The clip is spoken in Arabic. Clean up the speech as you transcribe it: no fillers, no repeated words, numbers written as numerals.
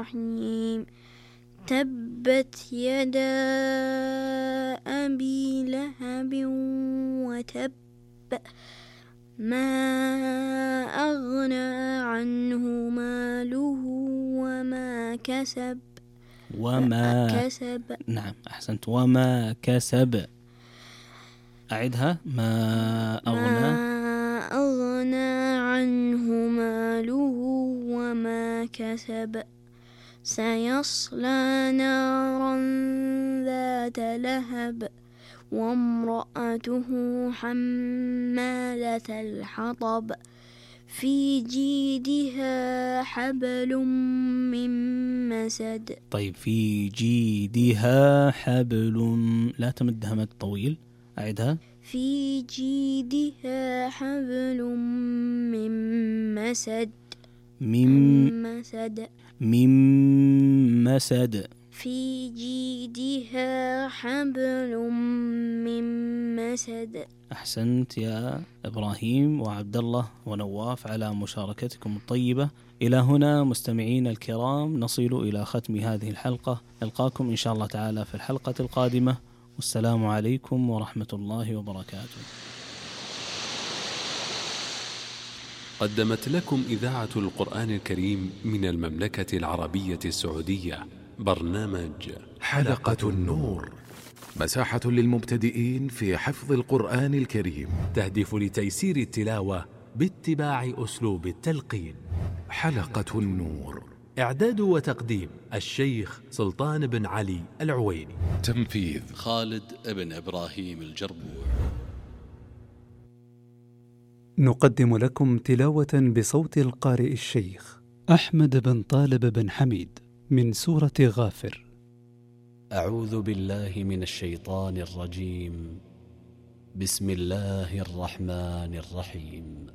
الرحيم. تبت يدا أبي لهب وتب، ما أغنى عنه ماله وما كسب. نعم أحسنت. وما كسب. أعدها. ما أغنى عنه ماله وما كسب. سيصلى نارا ذات لهب وامرأته حمالة الحطب في جيدها حبل من مسد. طيب، في جيدها حبل، لا تمدها مد طويل. أعدها. في جيدها حبل من مسد. من مسد. في جيدها حبل من مسد. أحسنت يا إبراهيم وعبد الله ونواف على مشاركتكم الطيبة. إلى هنا مستمعين الكرام نصل إلى ختم هذه الحلقة. نلقاكم إن شاء الله تعالى في الحلقة القادمة، والسلام عليكم ورحمة الله وبركاته. قدمت لكم إذاعة القرآن الكريم من المملكة العربية السعودية برنامج حلقة النور، مساحة للمبتدئين في حفظ القرآن الكريم، تهدف لتيسير التلاوة باتباع أسلوب التلقين. حلقة النور، إعداد وتقديم الشيخ سلطان بن علي العويني، تنفيذ خالد بن إبراهيم الجربوع. نقدم لكم تلاوة بصوت القارئ الشيخ أحمد بن طالب بن حميد من سورة غافر. أعوذ بالله من الشيطان الرجيم. بسم الله الرحمن الرحيم.